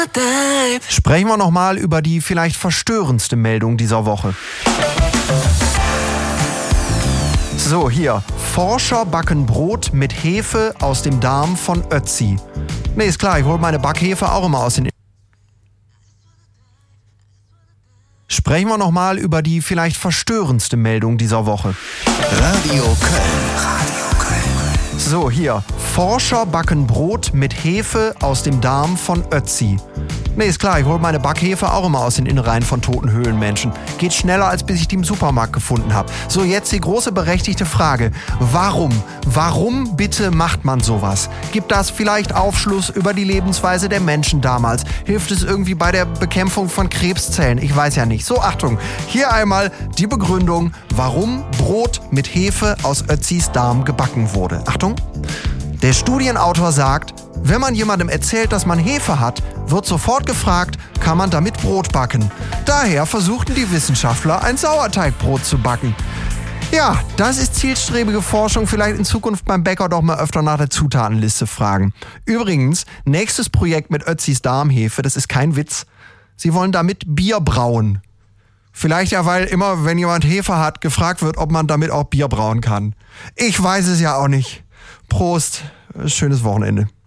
Sprechen wir nochmal über die vielleicht verstörendste Meldung dieser Woche. So, hier. Forscher backen Brot mit Hefe aus dem Darm von Ötzi. Nee, ist klar, ich hole meine Backhefe auch immer aus den... Sprechen wir nochmal über die vielleicht verstörendste Meldung dieser Woche. Radio Köln. So, hier. Forscher backen Brot mit Hefe aus dem Darm von Ötzi. Nee, ist klar, ich hole meine Backhefe auch immer aus den Innereien von toten Höhlenmenschen. Geht schneller, als bis ich die im Supermarkt gefunden habe. So, jetzt die große berechtigte Frage. Warum? Warum bitte macht man sowas? Gibt das vielleicht Aufschluss über die Lebensweise der Menschen damals? Hilft es irgendwie bei der Bekämpfung von Krebszellen? Ich weiß ja nicht. So, Achtung, hier einmal die Begründung, warum Brot mit Hefe aus Ötzis Darm gebacken wurde. Achtung. Der Studienautor sagt, wenn man jemandem erzählt, dass man Hefe hat, wird sofort gefragt, kann man damit Brot backen. Daher versuchten die Wissenschaftler, ein Sauerteigbrot zu backen. Ja, das ist zielstrebige Forschung. Vielleicht in Zukunft beim Bäcker doch mal öfter nach der Zutatenliste fragen. Übrigens, nächstes Projekt mit Ötzis Darmhefe, das ist kein Witz. Sie wollen damit Bier brauen. Vielleicht ja, weil immer, wenn jemand Hefe hat, gefragt wird, ob man damit auch Bier brauen kann. Ich weiß es ja auch nicht. Prost, schönes Wochenende.